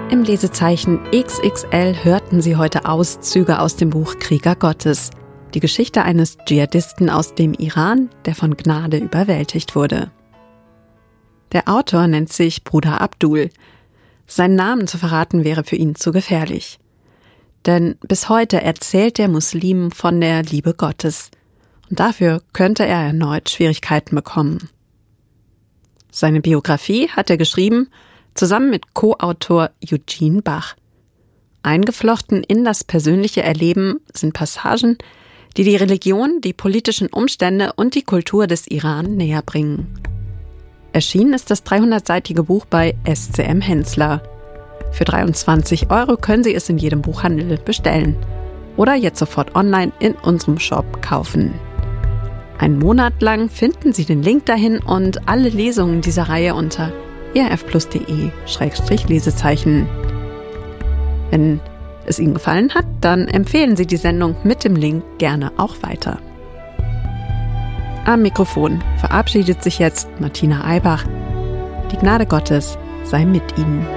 Im Lesezeichen XXL hörten Sie heute Auszüge aus dem Buch Krieger Gottes. Die Geschichte eines Dschihadisten aus dem Iran, der von Gnade überwältigt wurde. Der Autor nennt sich Bruder Abdul. Seinen Namen zu verraten wäre für ihn zu gefährlich. Denn bis heute erzählt der Muslim von der Liebe Gottes. Und dafür könnte er erneut Schwierigkeiten bekommen. Seine Biografie hat er geschrieben, zusammen mit Co-Autor Eugene Bach. Eingeflochten in das persönliche Erleben sind Passagen, die die Religion, die politischen Umstände und die Kultur des Iran näher bringen. Erschienen ist das 300-seitige Buch bei SCM Hensler. Für 23 € können Sie es in jedem Buchhandel bestellen oder jetzt sofort online in unserem Shop kaufen. Einen Monat lang finden Sie den Link dahin und alle Lesungen dieser Reihe unter erfplus.de/Lesezeichen. Wenn es Ihnen gefallen hat, dann empfehlen Sie die Sendung mit dem Link gerne auch weiter. Am Mikrofon verabschiedet sich jetzt Martina Eibach. Die Gnade Gottes sei mit Ihnen.